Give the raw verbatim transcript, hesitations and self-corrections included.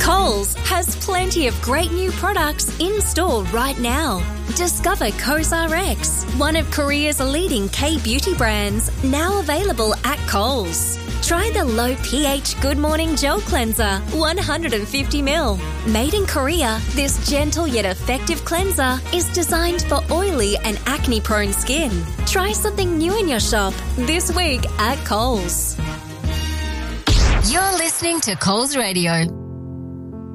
Coles has plenty of great new products in store right now. Discover COSRX, one of Korea's leading K-beauty brands, now available at Coles. Try the low pH Good Morning Gel Cleanser, one hundred fifty milliliters. Made in Korea, this gentle yet effective cleanser is designed for oily and acne-prone skin. Try something new in your shop this week at Coles. You're listening to Coles Radio.